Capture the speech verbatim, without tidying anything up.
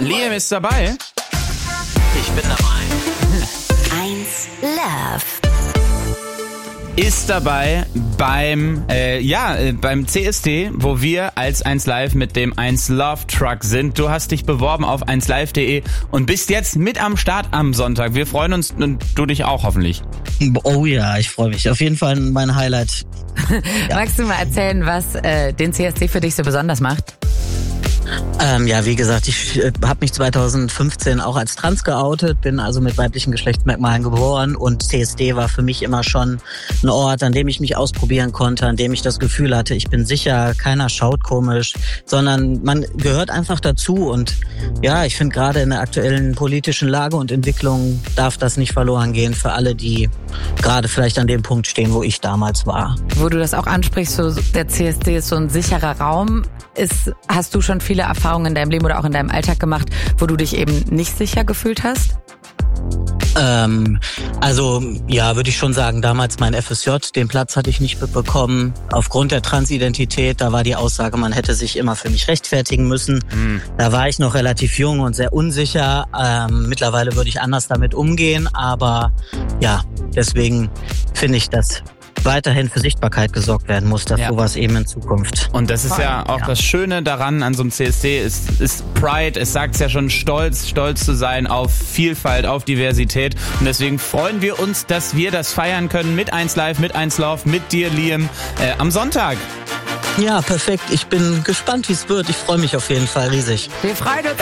Liam ist dabei. Ich bin dabei. eins Love. Ist dabei beim äh, ja äh, beim C S D, wo wir als eins Live mit dem eins Love Truck sind. Du hast dich beworben auf eins live punkt de und bist jetzt mit am Start am Sonntag. Wir freuen uns und du dich auch hoffentlich. Oh ja, ich freue mich. Auf jeden Fall mein Highlight. Ja. Magst du mal erzählen, was äh, den C S D für dich so besonders macht? Ähm, ja, wie gesagt, ich äh, habe mich zweitausendfünfzehn auch als trans geoutet, bin also mit weiblichen Geschlechtsmerkmalen geboren und C S D war für mich immer schon ein Ort, an dem ich mich ausprobieren konnte, an dem ich das Gefühl hatte, ich bin sicher, keiner schaut komisch, sondern man gehört einfach dazu und ja, ich finde gerade in der aktuellen politischen Lage und Entwicklung darf das nicht verloren gehen für alle, die gerade vielleicht an dem Punkt stehen, wo ich damals war. Wo du das auch ansprichst, so der C S D ist so ein sicherer Raum. Ist, hast du schon viele Erfahrungen in deinem Leben oder auch in deinem Alltag gemacht, wo du dich eben nicht sicher gefühlt hast? Ähm, also ja, würde ich schon sagen, damals mein F S J, den Platz hatte ich nicht bekommen. Aufgrund der Transidentität, da war die Aussage, man hätte sich immer für mich rechtfertigen müssen. Mhm. Da war ich noch relativ jung und sehr unsicher. Ähm, mittlerweile würde ich anders damit umgehen, aber ja, deswegen finde ich das weiterhin für Sichtbarkeit gesorgt werden muss, dass ja. sowas eben in Zukunft. Und das ist ja auch ja. das Schöne daran an so einem C S D, ist, ist Pride, es sagt ja schon, stolz, stolz zu sein auf Vielfalt, auf Diversität und deswegen freuen wir uns, dass wir das feiern können mit eins Live, mit eins Love, mit dir, Liam, äh, am Sonntag. Ja, perfekt. Ich bin gespannt, wie es wird. Ich freue mich auf jeden Fall riesig. Wir freuen uns